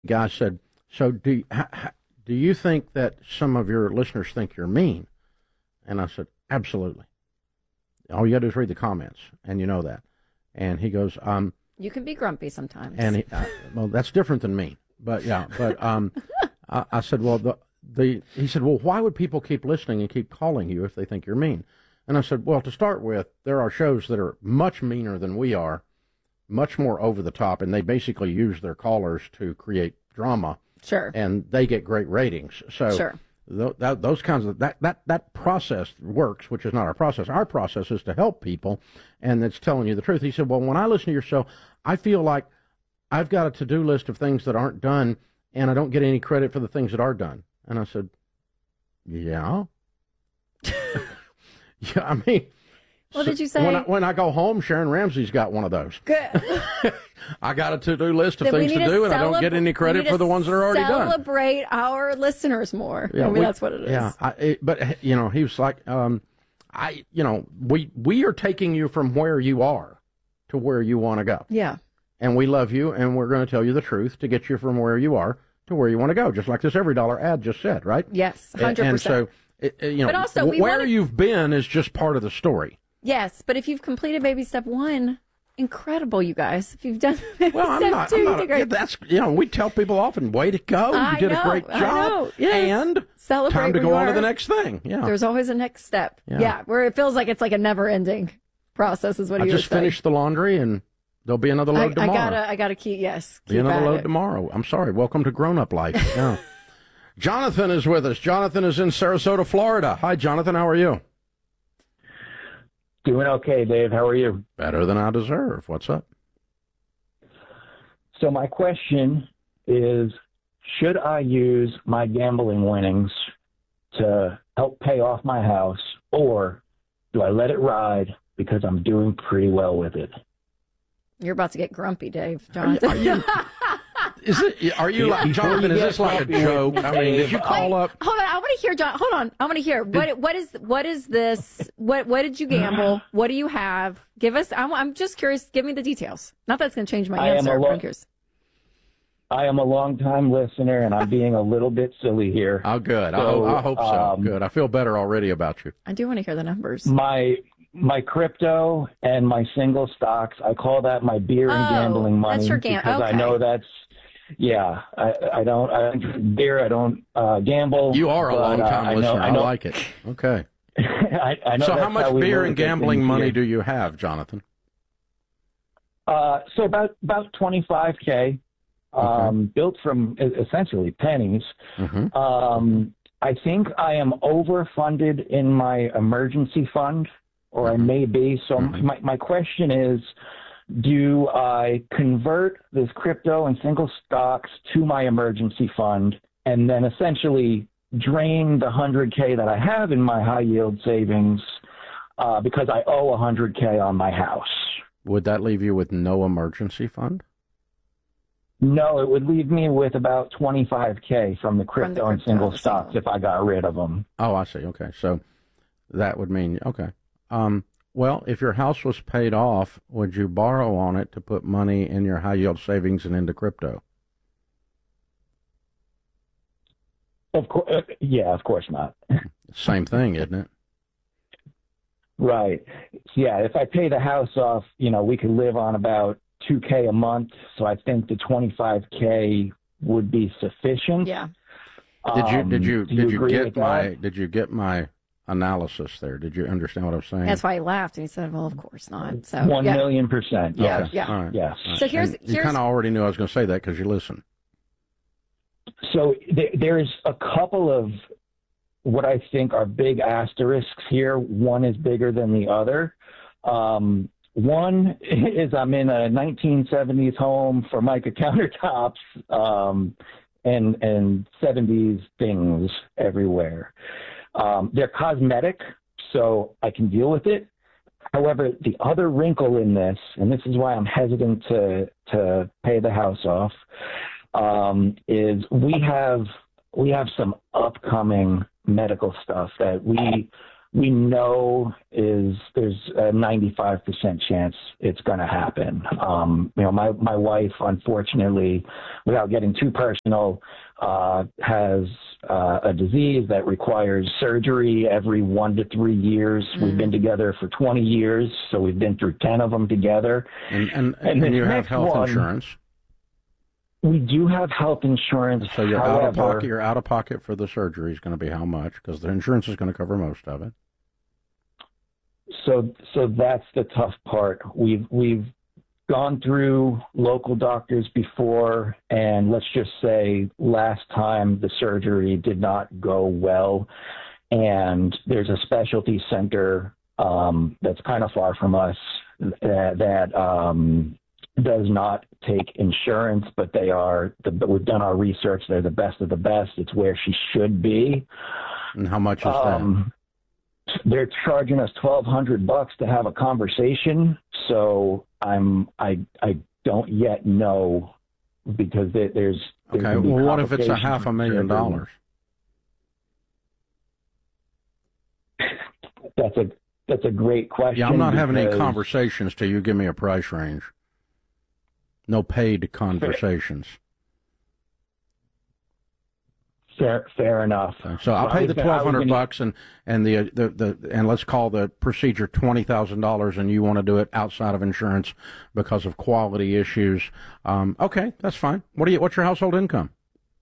Guy said, "So do you think that some of your listeners think you're mean?" And I said, "Absolutely. All you got to do is read the comments, and you know that." And he goes, You can be grumpy sometimes. And well, that's different than mean, but yeah, but I said, well, he said, well, why would people keep listening and keep calling you if they think you're mean? And I said, well, to start with, there are shows that are much meaner than we are, much more over the top, and they basically use their callers to create drama. Sure. And they get great ratings. So sure. Those kinds of that process works, which is not our process. Our process is to help people, and it's telling you the truth. He said, well, when I listen to your show, I feel like I've got a to-do list of things that aren't done, and I don't get any credit for the things that are done. And I said, yeah. Yeah, I mean, what did you say? When I go home, Sharon Ramsey's got one of those. Good. I got a to-do list of things to do, and I don't get any credit for the ones that are already done. Celebrate our listeners more. Yeah, that's what it is. Yeah, but he was like, we are taking you from where you are to where you want to go. Yeah. And we love you, and we're going to tell you the truth to get you from where you are to where you want to go, just like this $EveryDollar ad just said, right? Yes, 100%. And so, but also, where you've been is just part of the story. Yes, but if you've completed baby step 1, incredible, you guys. If you've done baby step 2, you did great. That's, we tell people often, way to go. You did a great job. Yes. And celebrate time to go on to the next thing. Yeah. There's always a next step. Yeah, where it feels like it's like a never-ending process is what I just finished the laundry, and there'll be another load tomorrow. I gotta keep another load tomorrow. I'm sorry. Welcome to grown-up life. Yeah. Jonathan is with us. Jonathan is in Sarasota, Florida. Hi, Jonathan. How are you? Doing okay, Dave. How are you? Better than I deserve. What's up? So my question is, should I use my gambling winnings to help pay off my house, or do I let it ride because I'm doing pretty well with it? You're about to get grumpy, Dave. Jonathan. Are you like, Jonathan, is this like a joke? I mean, did you call up? Hold on, I want to hear, John. Hold on, I want to hear. What is this? What did you gamble? What do you have? Give us, I'm just curious, give me the details. Not that it's going to change my answer, but I'm curious. I am a long-time listener, and I'm being a little bit silly here. Oh, good. So, I hope so. Good. I feel better already about you. I do want to hear the numbers. My crypto and my single stocks, I call that my beer and gambling money. That's your because I know that's, I don't drink beer, I don't gamble. You are a long-time listener. I like it. Okay. I know. So how much beer and gambling money do you have, Jonathan? So about $25K, built from essentially pennies. Mm-hmm. I think I am overfunded in my emergency fund, or I may be. So my question is, do I convert this crypto and single stocks to my emergency fund and then essentially drain the $100K that I have in my high yield savings because I owe $100K on my house? Would that leave you with no emergency fund? No, it would leave me with about $25K from the crypto and single stocks if I got rid of them. Oh, I see. Okay. So that would mean, okay. Well, if your house was paid off, would you borrow on it to put money in your high yield savings and into crypto? Of course, of course not. Same thing, isn't it? Right. Yeah, if I pay the house off, we could live on about $2K a month, so I think the $25K would be sufficient. Yeah. Did you get my analysis there? Did you understand what I was saying? That's why he laughed and he said, "Well, of course not." So 1,000,000%. Yes. Yeah. All right. Yes. So here's you kind of already knew I was going to say that because you listen. So there's a couple of what I think are big asterisks here. One is bigger than the other. One is I'm in a 1970s home, Formica countertops, and 70s things everywhere. They're cosmetic, so I can deal with it. However, the other wrinkle in this, and this is why I'm hesitant to pay the house off, is we have some upcoming medical stuff that we know is there's a 95% chance it's going to happen. My wife, unfortunately, without getting too personal, has a disease that requires surgery every 1 to 3 years. We've been together for 20 years, so we've been through 10 of them together. And you have health insurance. We do have health insurance. So your out of pocket for the surgery is going to be how much? Because the insurance is going to cover most of it. So that's the tough part. We've gone through local doctors before, and let's just say last time the surgery did not go well, and there's a specialty center that's kind of far from us that does not take insurance, but we've done our research. They're the best of the best. It's where she should be. And how much is that? They're charging us $1,200 to have a conversation. So I don't yet know, because there's okay. Well, what if it's $500,000? That's a great question. Yeah, I'm not having any conversations till you give me a price range. No paid conversations. Fair enough. So I'll pay the $1,200 and let's call the procedure $20,000, and you want to do it outside of insurance because of quality issues. Okay, that's fine. What's your household income?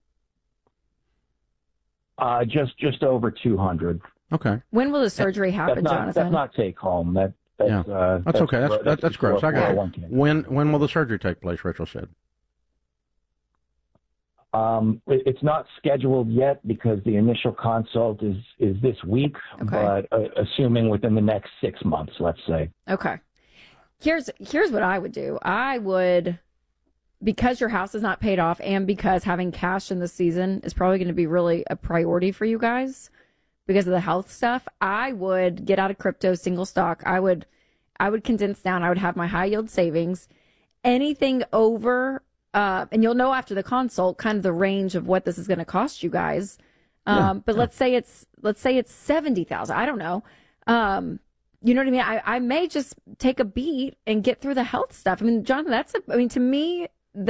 Just over 200. Okay. When will the surgery happen, Jonathan? That's not take home. That's okay. That's gross. I got it. When will the surgery take place? Rachel said. It's not scheduled yet because the initial consult is this week, but assuming within the next 6 months, let's say. Okay. Here's what I would do. I would, because your house is not paid off and because having cash in the season is probably going to be really a priority for you guys because of the health stuff, I would get out of crypto single stock. I would condense down. I would have my high yield savings. Anything over and you'll know after the consult kind of the range of what this is going to cost you guys. Let's say it's $70,000. I don't know. You know what I mean? I may just take a beat and get through the health stuff. I mean, Jonathan, to me,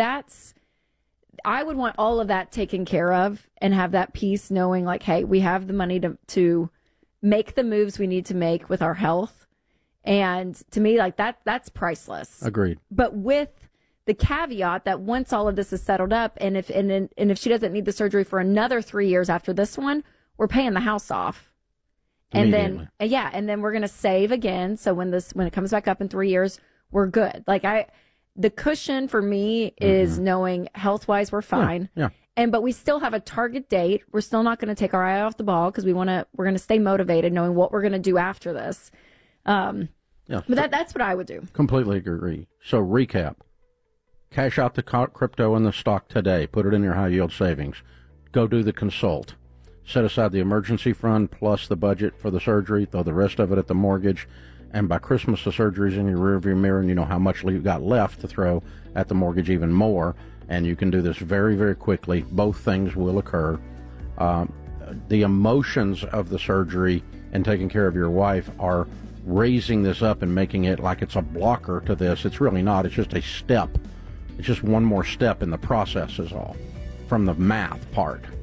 I would want all of that taken care of and have that peace knowing like, hey, we have the money to make the moves we need to make with our health. And to me, like that's priceless. Agreed. But with the caveat that once all of this is settled up, and if she doesn't need the surgery for another 3 years after this one, we're paying the house off. And then we're going to save again. So when it comes back up in 3 years, we're good. Like the cushion for me is knowing health wise, we're fine. Yeah. But we still have a target date. We're still not going to take our eye off the ball because we're going to stay motivated knowing what we're going to do after this. But that's what I would do. Completely agree. So recap. Cash out the crypto and the stock today. Put it in your high yield savings. Go do the consult. Set aside the emergency fund plus the budget for the surgery. Throw the rest of it at the mortgage. And by Christmas, the surgery's in your rearview mirror, and you know how much you got left to throw at the mortgage even more. And you can do this very, very quickly. Both things will occur. The emotions of the surgery and taking care of your wife are raising this up and making it like it's a blocker to this. It's really not. It's just a step. It's just one more step in the process is all, from the math part.